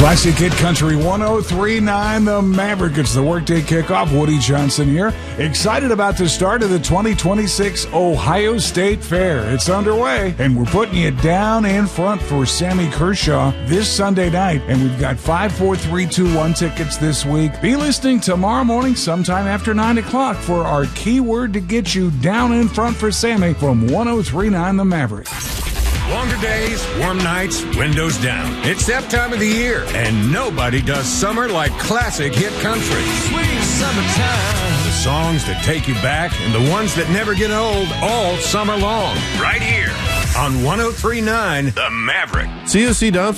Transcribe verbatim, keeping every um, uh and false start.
Classic Hit Country one oh three point nine, The Maverick. It's the workday kickoff. Woody Johnson here. Excited about the start of the twenty twenty-six Ohio State Fair. It's underway, and we're putting you down in front for Sammy Kershaw this Sunday night. And we've got five, four, three, two, one tickets this week. Be listening tomorrow morning sometime after nine o'clock for our keyword to get you down in front for Sammy from one oh three point nine, The Maverick. Longer days, warm nights, windows down. It's that time of the year, and nobody does summer like Classic Hit Country. Sweet summertime. The songs that take you back and the ones that never get old all summer long. Right here on one oh three point nine The Maverick. C O C Dumps